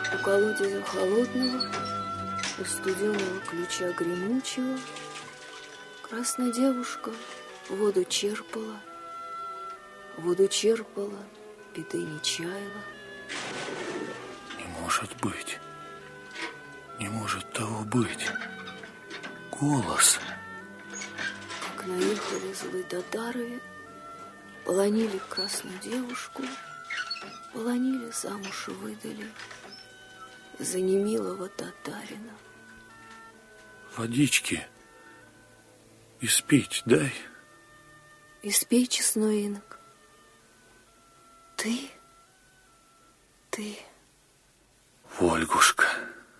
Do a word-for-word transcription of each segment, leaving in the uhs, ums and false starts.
У колодезя холодного, у студеного ключа гремучего красная девушка воду черпала, воду черпала, беды не чаяла. Не может быть, не может того быть. Голос. Как наехали злые татары, полонили красную девушку, полонили, замуж выдали за немилого татарина. Водички испить дай. Испей, честной инок. Ты, ты. Ольгушка,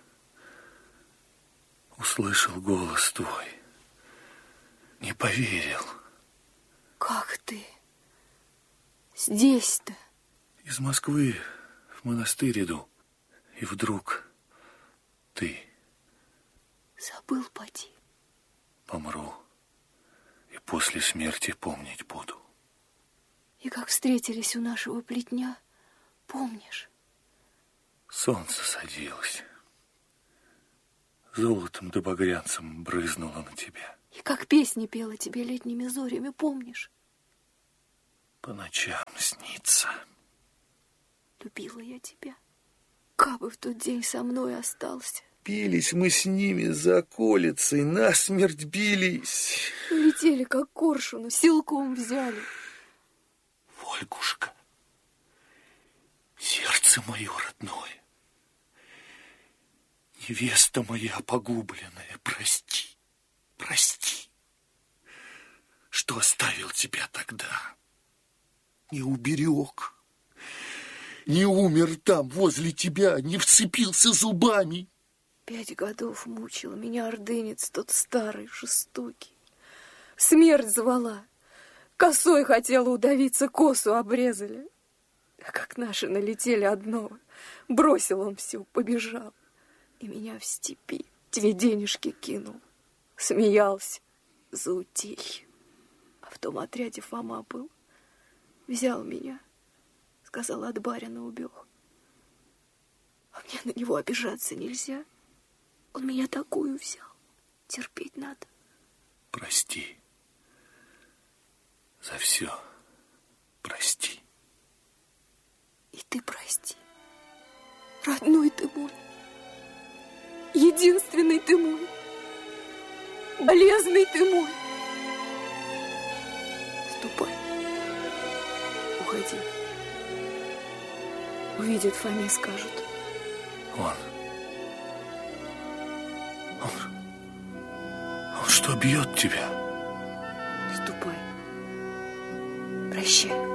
услышал голос твой, не поверил. Как ты здесь-то? Из Москвы в монастырь иду, и вдруг ты. Забыл, поди. Помру, и после смерти помнить буду. И как встретились у нашего плетня, помнишь? Солнце садилось, золотом да багрянцем брызнуло на тебя. И как песни пела тебе летними зорями, помнишь? По ночам снится. Любила я тебя, кабы в тот день со мной остался. Бились мы с ними за околицей, насмерть бились. Летели, как коршуну, силком взяли. Ольгушка, сердце мое родное, невеста моя погубленная, прости, прости, что оставил тебя тогда, не уберег, не умер там возле тебя, не вцепился зубами. Пять годов мучил меня ордынец тот старый, жестокий. Смерть звала, косой хотела удавиться, косу обрезали. А как наши налетели одного, бросил он все, побежал. И меня в степи две денежки кинул. Смеялся за утехи. А в том отряде Фома был. Взял меня, сказал, от барина убег. А мне на него обижаться нельзя. Он меня такую взял. Терпеть надо. Прости. За все прости. И ты прости. Родной ты мой. Единственный ты мой. Болезный ты мой. Ступай. Уходи. Увидят, Фоме скажут. Он... Он... Он что, бьет тебя? Ступай. Прощай.